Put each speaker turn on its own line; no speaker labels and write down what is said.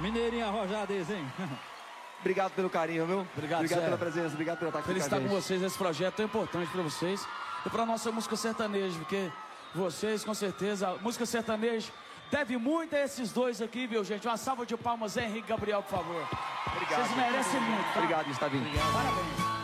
Mineirinho arrojado esse, hein?
Obrigado pelo carinho, viu?
Obrigado
Pela presença, obrigado pelo estar aqui
Feliz
com a
estar com
gente.
vocês nesse projeto tão importante pra vocês e pra nossa música sertaneja, porque vocês, com certeza, a música sertaneja deve muito a esses dois aqui, viu, gente? Uma salva de palmas, Zé Henrique e Gabriel, por favor.
Obrigado.
Vocês merecem muito, tá?
Obrigado, Gustavinho.
Parabéns.